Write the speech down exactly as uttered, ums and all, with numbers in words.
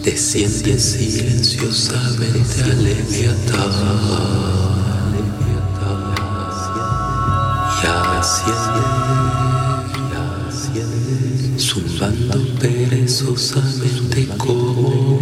Desciende silenciosamente al Leviatán y asciende, zumbando perezosamente como